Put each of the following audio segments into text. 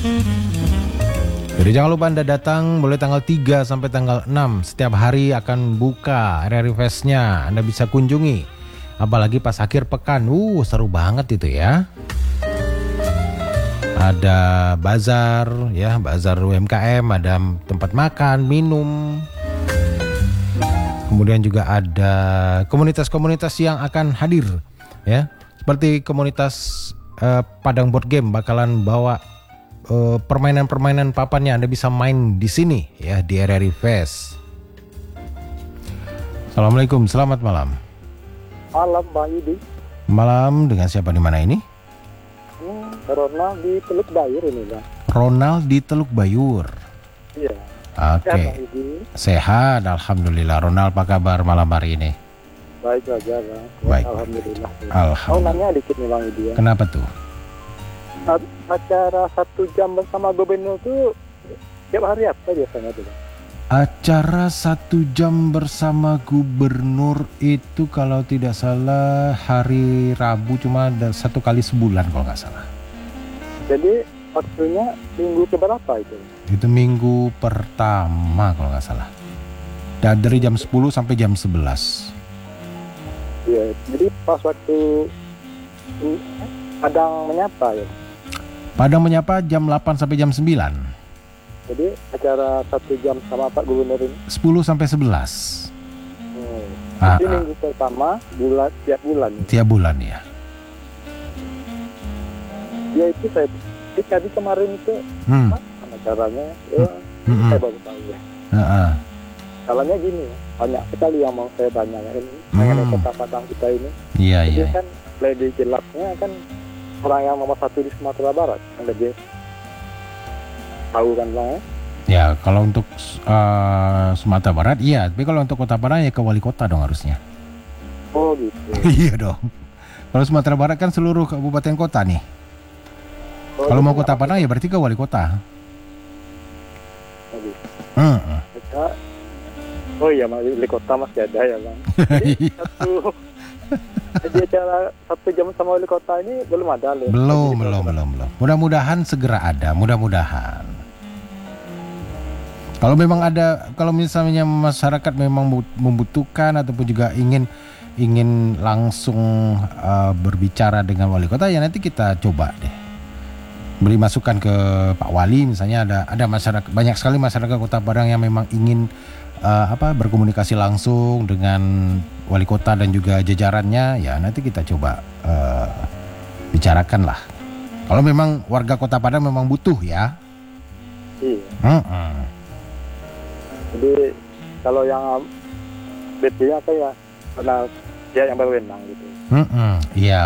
Jadi jangan lupa Anda datang mulai tanggal 3 sampai tanggal 6. Setiap hari akan buka RRI Fest-nya. Anda bisa kunjungi. Apalagi pas akhir pekan. Seru banget itu ya. Ada bazar ya, bazar UMKM, ada tempat makan, minum. Kemudian juga ada komunitas-komunitas yang akan hadir ya. Seperti komunitas Padang Board Game bakalan bawa permainan-permainan papannya. Anda bisa main di sini ya di RRI Fest. Assalamualaikum, selamat malam. Malam Bang Yudi. Malam, dengan siapa di mana ini? Ronald di Teluk Bayur ini Bang. Ronald di Teluk Bayur. Iya. Oke. Bang Yudi. Sehat, alhamdulillah. Ronald, apa kabar malam hari ini? Baik aja Bang. Baik. Alhamdulillah. Alhamdulillah. Nanya dikit nih Bang Yudi ya. Kenapa tuh? Acara 1 jam bersama gubernur tuh tiap hari apa biasanya tuh Bang? Acara 1 jam bersama gubernur itu kalau tidak salah hari Rabu, cuma ada 1 kali sebulan kalau nggak salah. Jadi waktunya minggu keberapa itu? Itu minggu pertama kalau nggak salah. Dan dari jam 10 sampai jam 11. Iya. Jadi pas waktu Padang menyapa ya. Padang menyapa jam 8 sampai jam 9. Jadi acara 1 jam sama Pak Gubernur ini 10 sampai 11. Jadi minggu pertama tiap bulan. Tiap bulan ya. Ya itu saya tadi kemarin itu acaranya saya baru tahu ya. Salahnya gini ya, banyak sekali yang mau saya tanyakan mengenai kota Padang kita ini. Iya. Jadi kan lebih jelasnya kan orang yang nomor 1 di Sumatera Barat yang lebih tahu kan Bang ya. Ya kalau untuk Sumatera Barat iya, tapi kalau untuk Kota Padang ya ke wali kota dong harusnya. Oh gitu. Iya dong. Kalau Sumatera Barat kan seluruh kabupaten kota nih. Kalau mau Kota Padang ya berarti ke wali kota. Oh gitu. Oh iya, wali kota masih ada ya Bang. Jadi acara 1 jam sama wali kota ini belum ada loh. Belum. Mudah-mudahan segera ada, mudah-mudahan. Kalau memang ada, kalau misalnya masyarakat memang membutuhkan ataupun juga ingin langsung berbicara dengan wali kota, ya nanti kita coba deh beri masukan ke Pak Wali. Misalnya ada masyarakat, banyak sekali masyarakat Kota Padang yang memang ingin berkomunikasi langsung dengan wali kota dan juga jajarannya, ya nanti kita coba bicarakan lah. Kalau memang warga Kota Padang memang butuh ya. Iya. Jadi kalau yang BT apa ya, karena dia yang berwenang gitu. Iya.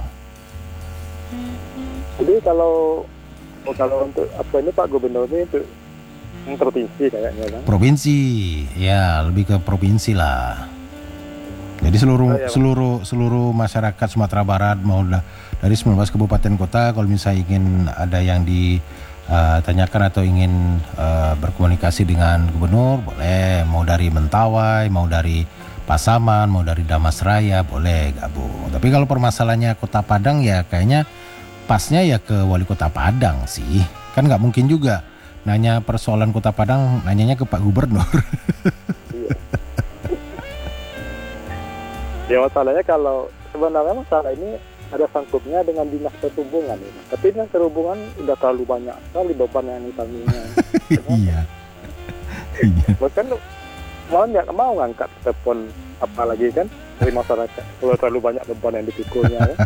Jadi kalau untuk apa ini Pak Gubernur ini itu provinsi kayaknya Bang. Provinsi, ya lebih ke provinsi lah. Jadi seluruh masyarakat Sumatera Barat mau dari 19 kabupaten kota, kalau misalnya ingin ada yang ditanyakan atau ingin berkomunikasi dengan gubernur, boleh. Mau dari Mentawai, mau dari Pasaman, mau dari Damasraya, boleh gabung. Tapi kalau permasalahannya Kota Padang ya kayaknya pasnya ya ke wali kota Padang sih. Kan nggak mungkin juga nanya persoalan Kota Padang, nanyanya ke Pak Gubernur. Iya. Ya masalahnya kalau sebenarnya masalah ini ada sangkutnya dengan dinas perhubungan ini. Tapi dinas perhubungan udah terlalu banyak sekali beban yang ditanggung. Iya. Bahkan mau ngangkat telepon apalagi kan dari masyarakat. Kalau terlalu banyak beban yang dipikulnya ya.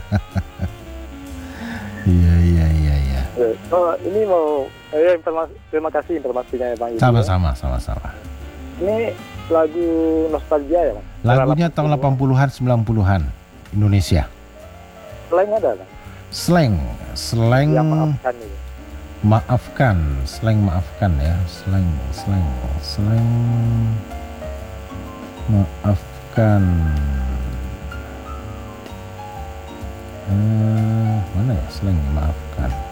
Iya. Ini mau terima kasih informasinya ya Bang. Sama-sama. Ini lagu nostalgia ya Bang? Lagunya tahun 80-an, 90-an Indonesia. Slang ada Bang? Slang Yang maafkan itu. Slang maafkan ya. Slang maafkan. Mana ya slang maafkan?